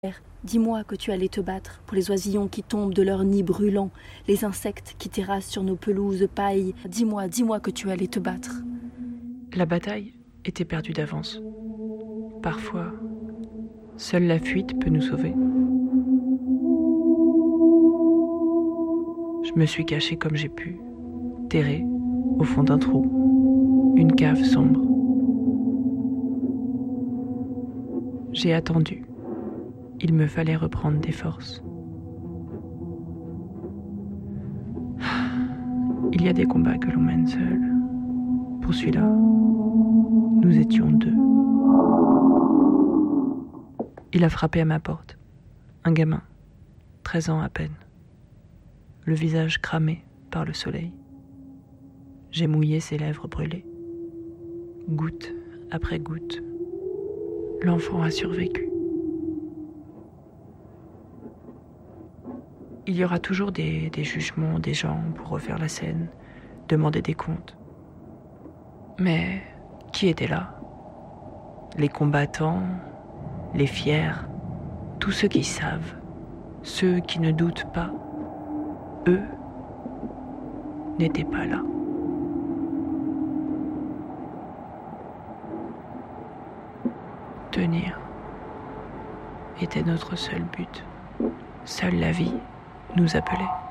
Dis-moi que tu allais te battre pour les oisillons qui tombent de leurs nids brûlants, les insectes qui terrassent sur nos pelouses paille. Dis-moi que tu allais te battre. La bataille était perdue d'avance. Parfois, seule la fuite peut nous sauver. Je me suis caché comme j'ai pu, terré au fond d'un trou, une cave sombre. J'ai attendu. Il me fallait reprendre des forces. Il y a des combats que l'on mène seul. Pour celui-là, nous étions deux. Il a frappé à ma porte. Un gamin, 13 ans à peine. Le visage cramé par le soleil. J'ai mouillé ses lèvres brûlées. Goutte après goutte, l'enfant a survécu. Il y aura toujours des jugements, des gens pour refaire la scène, demander des comptes. Mais qui était là? Les combattants, les fiers, tous ceux qui savent, ceux qui ne doutent pas, eux n'étaient pas là. Tenir était notre seul but. Seule la vie nous appelait.